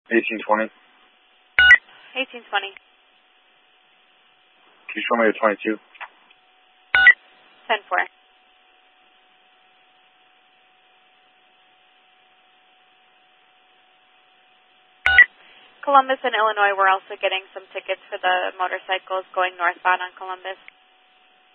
1820. 1820. Can you show me the 22? 10-4. Columbus and Illinois, we're also getting some tickets for the motorcycles going northbound on Columbus.